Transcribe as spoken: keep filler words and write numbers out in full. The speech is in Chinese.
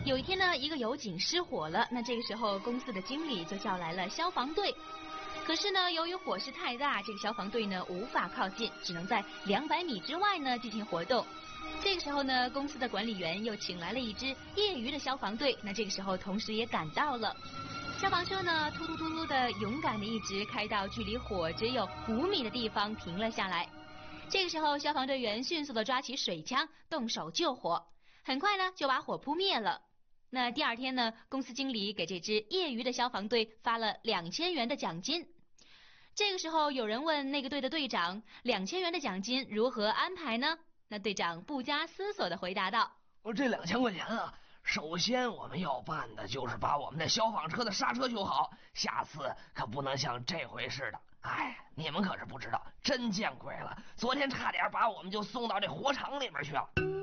有一天呢，一个油井失火了，那这个时候公司的经理就叫来了消防队。可是呢，由于火势太大，这个消防队呢无法靠近，只能在两百米之外呢进行活动。这个时候呢，公司的管理员又请来了一支业余的消防队，那这个时候同时也赶到了。消防车呢突突突突的勇敢的一直开到距离火只有五米的地方停了下来。这个时候，消防队员迅速的抓起水枪，动手救火，很快呢就把火扑灭了。那第二天呢，公司经理给这支业余的消防队发了两千元的奖金。这个时候，有人问那个队的队长，两千元的奖金如何安排呢？那队长不加思索的回答道： 我这两千块钱啊，首先我们要办的就是把我们的消防车的刹车修好，下次可不能像这回似的。哎，你们可是不知道，真见鬼了！昨天差点把我们就送到这火场里面去了。